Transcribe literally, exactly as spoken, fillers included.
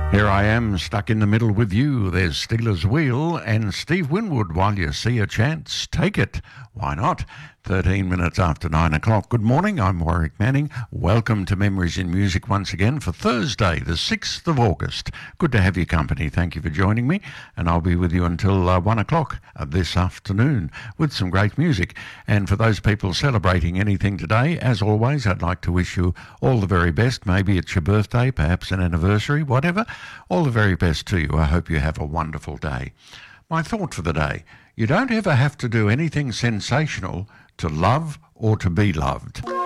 Here I am, stuck in the middle with you. There's Steeler's Wheel and Steve Winwood. While you see a chance, take it. Why not? thirteen minutes after nine o'clock. Good morning, I'm Warwick Manning. Welcome to Memories in Music once again for Thursday, the sixth of August. Good to have your company. Thank you for joining me. And I'll be with you until uh, one o'clock uh, this afternoon with some great music. And for those people celebrating anything today, as always, I'd like to wish you all the very best. Maybe it's your birthday, perhaps an anniversary, whatever. All the very best to you. I hope you have a wonderful day. My thought for the day: you don't ever have to do anything sensational to love or to be loved.